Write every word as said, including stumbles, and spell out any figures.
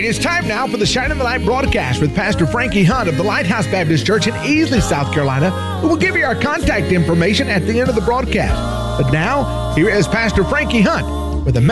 It's time now for the Shine in the Light broadcast with Pastor Frankie Hunt of the Lighthouse Baptist Church in Easley, South Carolina, who will give you our contact information at the end of the broadcast. But now, here is Pastor Frankie Hunt with a